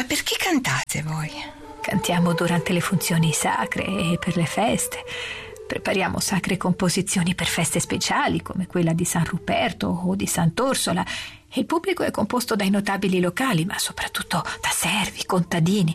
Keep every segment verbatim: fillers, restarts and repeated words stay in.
per chi cantate voi? Cantiamo durante le funzioni sacre e per le feste. Prepariamo sacre composizioni per feste speciali come quella di San Ruperto o di Sant'Orsola. Il pubblico è composto dai notabili locali, ma soprattutto da servi, contadini.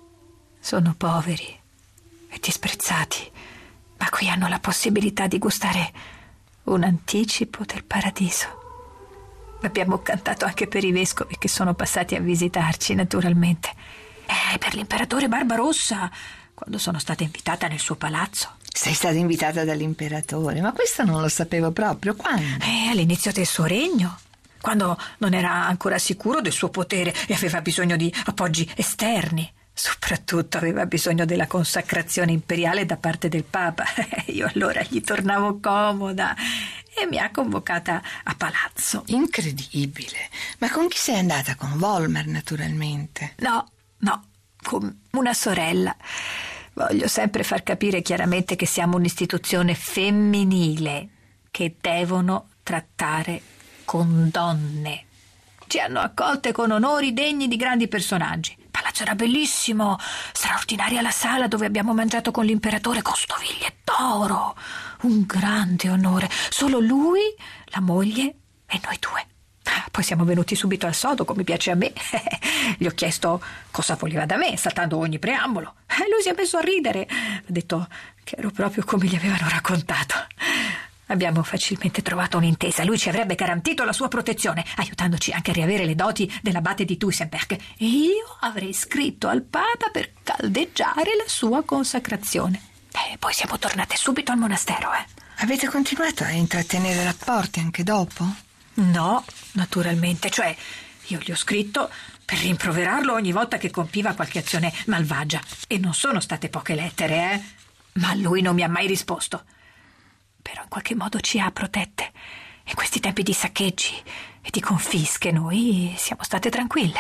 Sono poveri e disprezzati, ma qui hanno la possibilità di gustare un anticipo del paradiso. Abbiamo cantato anche per i vescovi che sono passati a visitarci, naturalmente. E per l'imperatore Barbarossa, quando sono stata invitata nel suo palazzo. Sei stata invitata dall'imperatore, ma questo non lo sapevo proprio. Quando? Eh, all'inizio del suo regno, quando non era ancora sicuro del suo potere e aveva bisogno di appoggi esterni. Soprattutto aveva bisogno della consacrazione imperiale da parte del Papa. Io allora gli tornavo comoda e mi ha convocata a palazzo. Incredibile. Ma con chi sei andata? Con Volmar, naturalmente. No, no, con una sorella. Voglio sempre far capire chiaramente che siamo un'istituzione femminile, che devono trattare con donne. Ci hanno accolte con onori degni di grandi personaggi. Il palazzo era bellissimo, straordinaria la sala dove abbiamo mangiato con l'imperatore con stoviglie d'oro. Un grande onore. Solo lui, la moglie e noi due. Poi siamo venuti subito al sodo, come piace a me. Gli ho chiesto cosa voleva da me, saltando ogni preambolo. E lui si è messo a ridere. Ha detto che ero proprio come gli avevano raccontato. Abbiamo facilmente trovato un'intesa. Lui ci avrebbe garantito la sua protezione, aiutandoci anche a riavere le doti dell'abate di Tuysenberg. E io avrei scritto al Papa per caldeggiare la sua consacrazione. E poi siamo tornate subito al monastero, eh. Avete continuato a intrattenere rapporti anche dopo? No, naturalmente. Cioè, io gli ho scritto per rimproverarlo ogni volta che compiva qualche azione malvagia. E non sono state poche lettere, eh. Ma lui non mi ha mai risposto. Però in qualche modo ci ha protette. In questi tempi di saccheggi e di confische noi siamo state tranquille.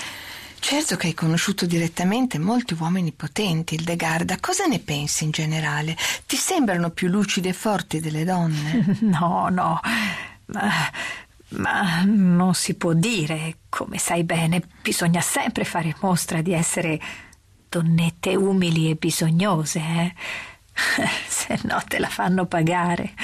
Certo che hai conosciuto direttamente molti uomini potenti, Hildegarda. Cosa ne pensi in generale? Ti sembrano più lucide e forti delle donne? No, no, ma, ma non si può dire. Come sai bene, bisogna sempre fare mostra di essere donnette umili e bisognose, eh? Se no te la fanno pagare.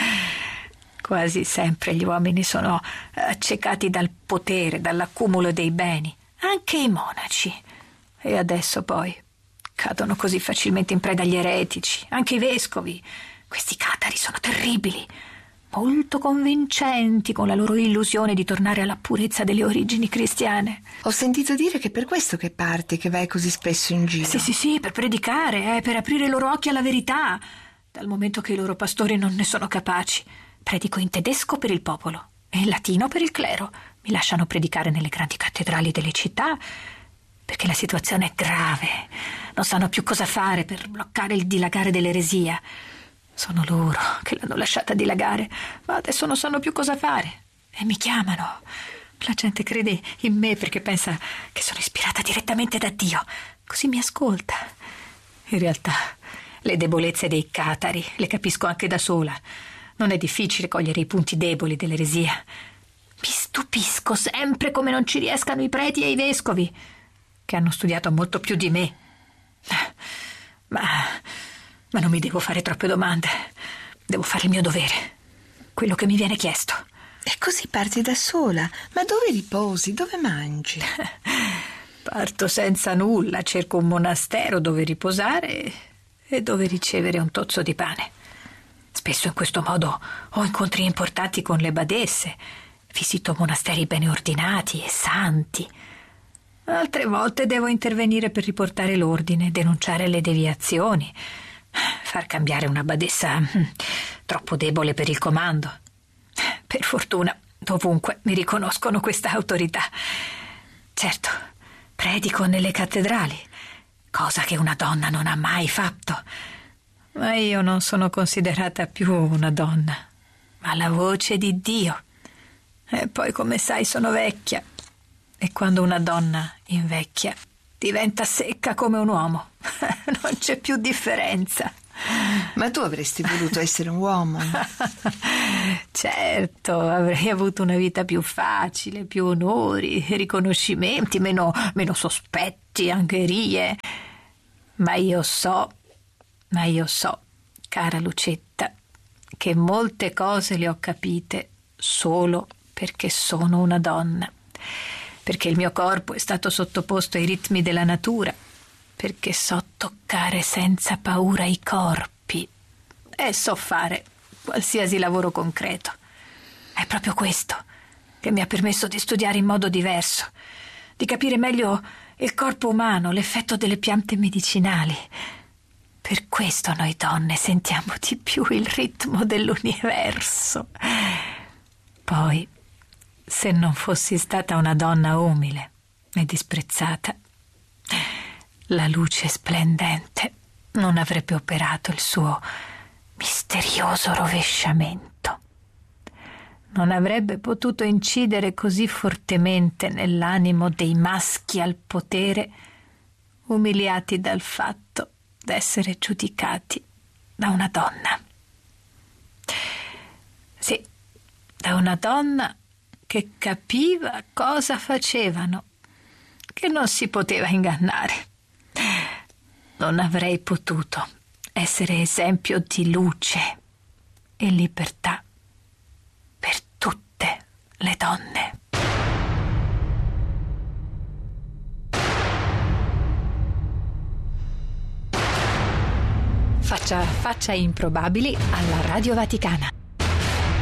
Quasi sempre gli uomini sono accecati dal potere, dall'accumulo dei beni, anche i monaci. E adesso poi cadono così facilmente in preda agli eretici, anche i vescovi. Questi catari sono terribili, molto convincenti con la loro illusione di tornare alla purezza delle origini cristiane. Ho sentito dire che è per questo che parti, che vai così spesso in giro. Sì, sì, sì, per predicare, eh, per aprire i loro occhi alla verità, dal momento che i loro pastori non ne sono capaci. Predico in tedesco per il popolo e in latino per il clero. Mi lasciano predicare nelle grandi cattedrali delle città perché la situazione è grave. Non sanno più cosa fare per bloccare il dilagare dell'eresia. Sono loro che l'hanno lasciata dilagare, ma adesso non sanno più cosa fare e mi chiamano. La gente crede in me perché pensa che sono ispirata direttamente da Dio, così mi ascolta. In realtà le debolezze dei catari le capisco anche da sola. Non è difficile cogliere i punti deboli dell'eresia. Mi stupisco sempre come non ci riescano i preti e i vescovi, che hanno studiato molto più di me. Ma, ma non mi devo fare troppe domande. Devo fare il mio dovere, quello che mi viene chiesto. E così parti da sola? Ma dove riposi? Dove mangi? Parto senza nulla, cerco un monastero dove riposare e dove ricevere un tozzo di pane. Spesso in questo modo ho incontri importanti con le badesse, visito monasteri bene ordinati e santi. Altre volte devo intervenire per riportare l'ordine, denunciare le deviazioni, far cambiare una badessa troppo debole per il comando. Per fortuna, dovunque mi riconoscono questa autorità. Certo, predico nelle cattedrali, cosa che una donna non ha mai fatto. Ma io non sono considerata più una donna, ma la voce di Dio. E poi, come sai, sono vecchia. E quando una donna invecchia, diventa secca come un uomo. Non c'è più differenza. Ma tu avresti voluto essere un uomo? Certo, avrei avuto una vita più facile, più onori, riconoscimenti, meno, meno sospetti. gesti, angherie. Ma io so, ma io so, cara Lucetta, che molte cose le ho capite solo perché sono una donna, perché il mio corpo è stato sottoposto ai ritmi della natura, perché so toccare senza paura i corpi e so fare qualsiasi lavoro concreto. È proprio questo che mi ha permesso di studiare in modo diverso, di capire meglio il corpo umano, l'effetto delle piante medicinali. Per questo noi donne sentiamo di più il ritmo dell'universo. Poi, se non fossi stata una donna umile e disprezzata, la luce splendente non avrebbe operato il suo misterioso rovesciamento. Non avrebbe potuto incidere così fortemente nell'animo dei maschi al potere, umiliati dal fatto d'essere giudicati da una donna. Sì, da una donna che capiva cosa facevano, che non si poteva ingannare. Non avrei potuto essere esempio di luce e libertà per tutte le donne. Faccia, faccia improbabili alla Radio Vaticana.